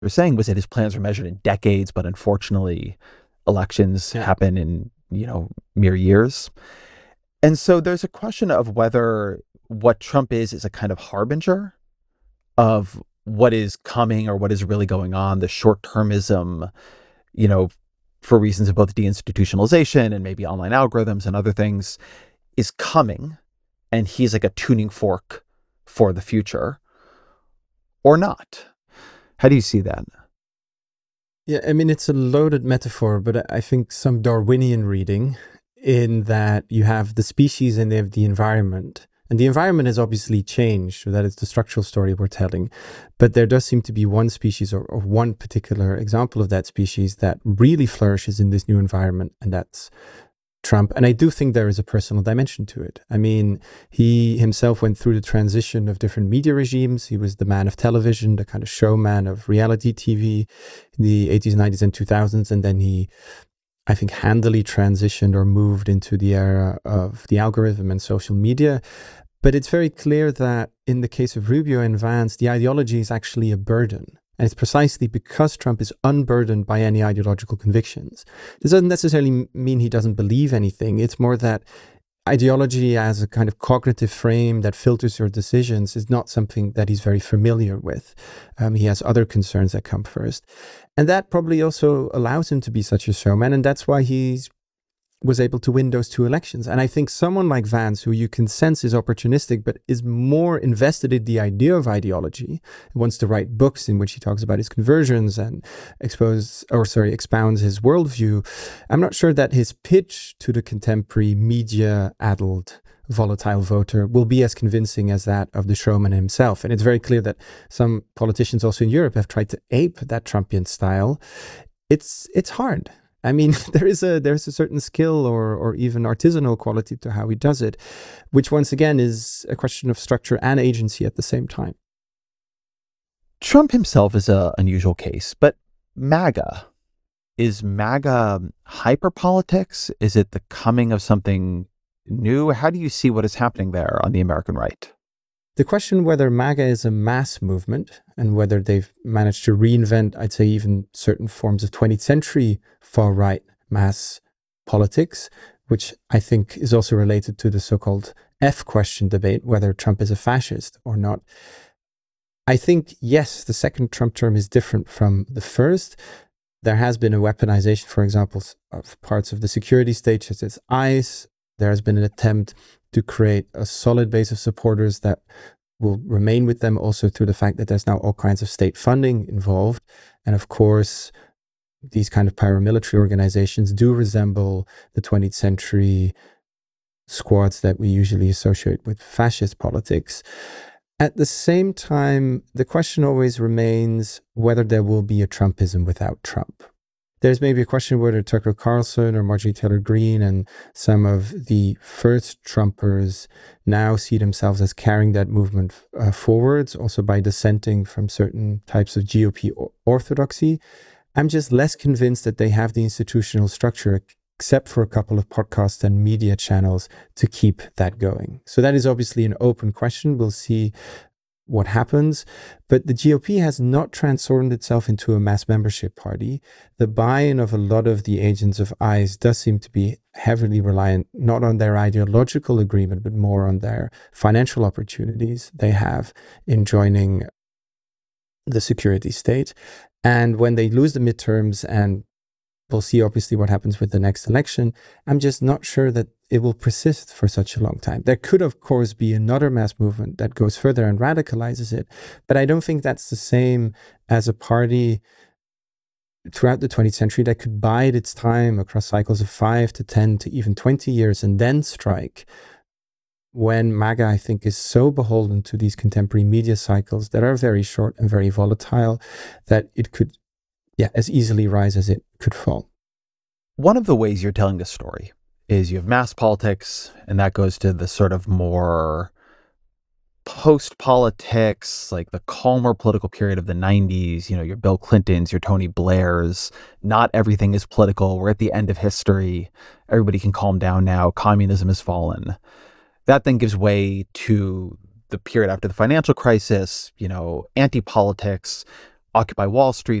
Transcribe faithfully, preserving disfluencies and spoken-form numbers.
were saying was that his plans were measured in decades, but unfortunately, elections Yeah. happen in, you know, mere years. And so there's a question of whether what Trump is is a kind of harbinger of what is coming or what is really going on, the short-termism, you know, for reasons of both deinstitutionalization and maybe online algorithms and other things, is coming, and he's like a tuning fork for the future, or not. How do you see that? Yeah, I mean, it's a loaded metaphor, but I I think some Darwinian reading in that you have the species and they have the environment. And the environment has obviously changed, so that is the structural story we're telling. But there does seem to be one species or, or one particular example of that species that really flourishes in this new environment, and that's Trump. And I do think there is a personal dimension to it. I mean, he himself went through the transition of different media regimes. He was the man of television, the kind of showman of reality T V in the eighties, nineties, and two thousands. And then he, I think, handily transitioned or moved into the era of the algorithm and social media. But it's very clear that in the case of Rubio and Vance, the ideology is actually a burden. And it's precisely because Trump is unburdened by any ideological convictions. This doesn't necessarily mean he doesn't believe anything. It's more that ideology as a kind of cognitive frame that filters your decisions is not something that he's very familiar with. Um, he has other concerns that come first. And that probably also allows him to be such a showman. And that's why he's was able to win those two elections. And I think someone like Vance, who you can sense is opportunistic, but is more invested in the idea of ideology, wants to write books in which he talks about his conversions and expose, or sorry, expounds his worldview. I'm not sure that his pitch to the contemporary media-addled volatile voter will be as convincing as that of the showman himself. And it's very clear that some politicians also in Europe have tried to ape that Trumpian style. It's it's hard. I mean, there is a there's a certain skill or or even artisanal quality to how he does it, which once again is a question of structure and agency at the same time. Trump himself is a unusual case, but MAGA, is MAGA hyper politics? Is it the coming of something new? How do you see what is happening there on the American right? The question whether MAGA is a mass movement and whether they've managed to reinvent, I'd say, even certain forms of twentieth century far-right mass politics, which I think is also related to the so-called F question debate, whether Trump is a fascist or not. I think, yes, the second Trump term is different from the first. There has been a weaponization, for example, of parts of the security state, such as ICE. There has been an attempt to create a solid base of supporters that will remain with them also through the fact that there's now all kinds of state funding involved. And of course, these kind of paramilitary organizations do resemble the twentieth century squads that we usually associate with fascist politics. At the same time, the question always remains whether there will be a Trumpism without Trump. There's maybe a question whether Tucker Carlson or Marjorie Taylor Greene and some of the first Trumpers now see themselves as carrying that movement uh, forwards, also by dissenting from certain types of G O P orthodoxy. I'm just less convinced that they have the institutional structure, except for a couple of podcasts and media channels, to keep that going. So that is obviously an open question. We'll see what happens, but the G O P has not transformed itself into a mass membership party. The buy-in of a lot of the agents of ICE does seem to be heavily reliant not on their ideological agreement, but more on their financial opportunities they have in joining the security state. And when they lose the midterms, and we'll see obviously what happens with the next election, I'm just not sure that it will persist for such a long time. There could, of course, be another mass movement that goes further and radicalizes it, but I don't think that's the same as a party throughout the twentieth century that could bide its time across cycles of five to ten to even twenty years and then strike, when MAGA, I think, is so beholden to these contemporary media cycles that are very short and very volatile that it could, yeah, as easily rise as it could fall. One of the ways you're telling this story is you have mass politics, and that goes to the sort of more post-politics, like the calmer political period of the nineties, you know, your Bill Clintons, your Tony Blairs. Not everything is political. We're at the end of history. Everybody can calm down now. Communism has fallen. That then gives way to the period after the financial crisis, you know, anti-politics, Occupy Wall Street